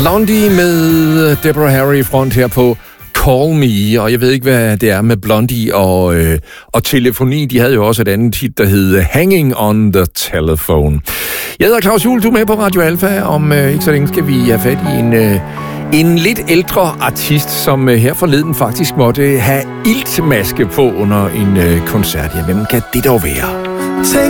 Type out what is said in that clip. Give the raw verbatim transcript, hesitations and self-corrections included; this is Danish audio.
Blondie med Deborah Harry i front her på Call Me, og jeg ved ikke, hvad det er med Blondie og, øh, og telefoni. De havde jo også et andet hit, der hed Hanging on the Telephone. Jeg hedder Claus Juhl, du er med på Radio Alfa. Om øh, ikke så længe skal vi have fat i en, øh, en lidt ældre artist, som øh, her forleden faktisk måtte have iltmaske på under en øh, koncert. Ja, hvem kan det dog være?